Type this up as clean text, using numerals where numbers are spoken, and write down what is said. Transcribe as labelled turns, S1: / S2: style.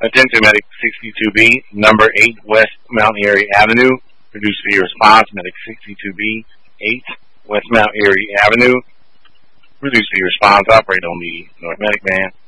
S1: Attention Medic 62B, number 8 West Mount Airy Avenue. Produce for your response, Medic 62B, 8 West Mount Airy Avenue. Produce for your response, operate on the North Medic van.